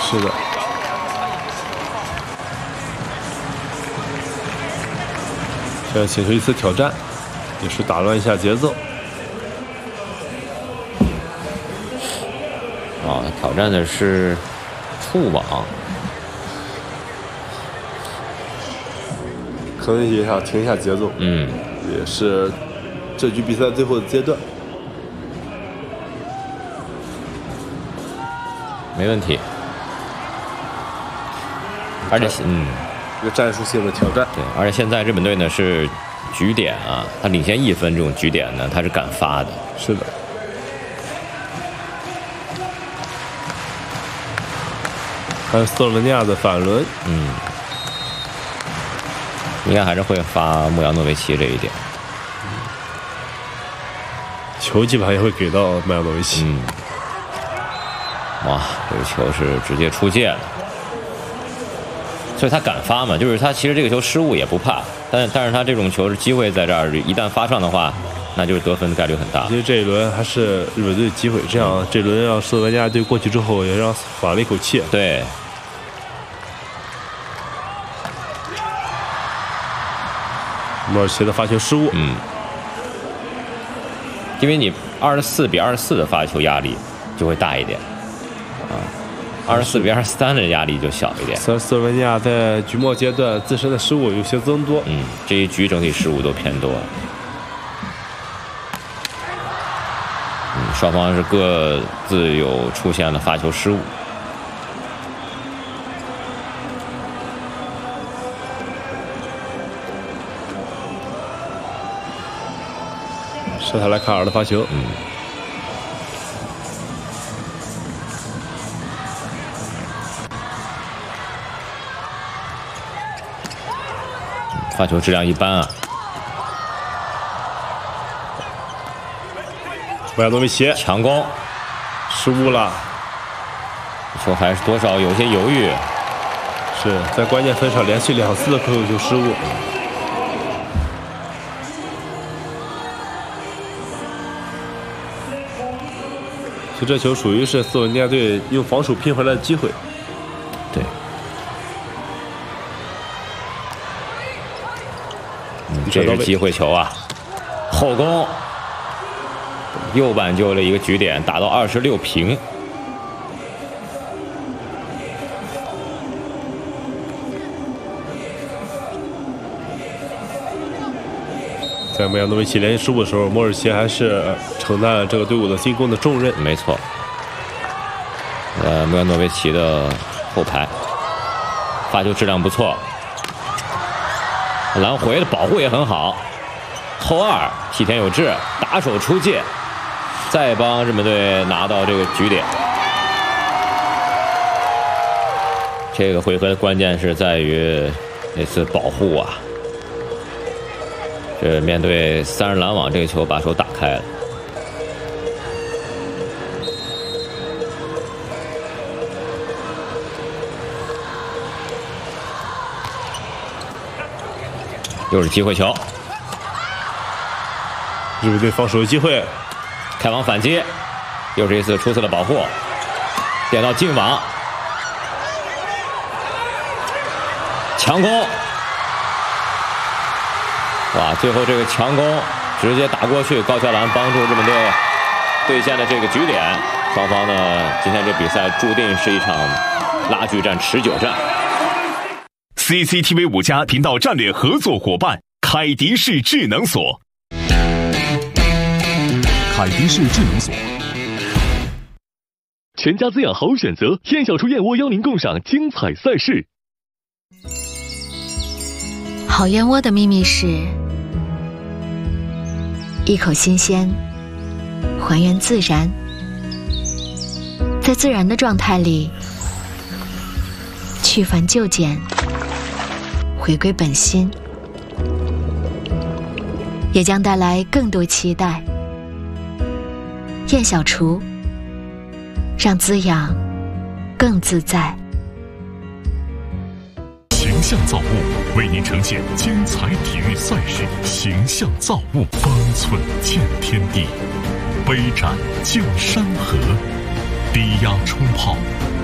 是的。这样请求一次挑战，也是打乱一下节奏。 哦，挑战的是触网， 可能也想停一下节奏。也是这局比赛最后的阶段。 没问题。而且一个战术性的挑战。 对，而且现在日本队呢是局点啊，他领先1分，这种局点呢他是敢发的。 是的。还有斯洛文尼亚的反轮。 应该还是会发穆扬诺维奇这一点。 球基本上也会给到穆扬诺维奇。 哇，这个球是直接出界了。所以他敢发嘛，就是他其实这个球失误也不怕，但是他这种球是机会在这儿，一旦发上的话，那就是得分的概率很大。 其实这一轮还是日本队机会，这样这轮让斯洛文尼亚队过去之后，也让缓了一口气。 对。 莫尔奇的发球失误。 因为你24比24的发球压力就会大一点，24比23的压力就小一点。 斯洛文尼亚在局末阶段自身的失误有些增多。 这一局整体失误都偏多。双方是各自有出现了发球失误。 舍塔莱卡尔的发球。 发球质量一般啊。 穆扬诺维奇强攻， 失误了。 球还是多少有些犹豫。 是在关键分上连续2次的扣球失误。就这球属于是斯洛文尼亚队用防守拼回来的机会。 对。这是机会球啊！后攻，又挽救了一个局点，打到26平。 在穆扬诺维奇连续失误的时候，莫尔奇还是承担了这个队伍的进攻的重任。 没错。穆扬诺维奇的后排发球质量不错，蓝回的保护也很好，后二替田有志打手出界，再帮日本队拿到这个局点。这个回合的关键是在于那次保护啊。这面对3人拦网，这个球把手打开了。又是机会球， 日本队防守的机会， 开网反击，又是一次出色的保护，点到进网，强攻。哇！最后这个强攻直接打过去，高桥蓝帮助日本队兑现了这个局点。双方呢，今天这比赛注定是一场拉锯战、持久战。 CCTV 5家频道战略合作伙伴凯迪士智能锁。 凯迪士智能锁， 全家滋养好选择。燕小厨燕窝邀您共赏精彩赛事。 好燕窝的秘密是一口新鲜，还原自然，在自然的状态里去繁就简，回归本心，也将带来更多期待。燕小厨，让滋养更自在。 形象造物为您呈现精彩体育赛事，形象造物，方寸见天地，杯盏见山河，低压冲泡，